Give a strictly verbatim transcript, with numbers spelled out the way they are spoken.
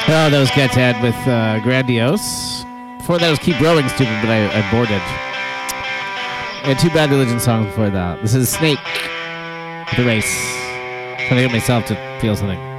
Oh, that was Cat's Head with uh, Grandiose. Before that was Keep Growing Stupid, but I, I bored it. And two Bad Religion songs before that. This is Snake, The Race. Trying to get myself to feel something.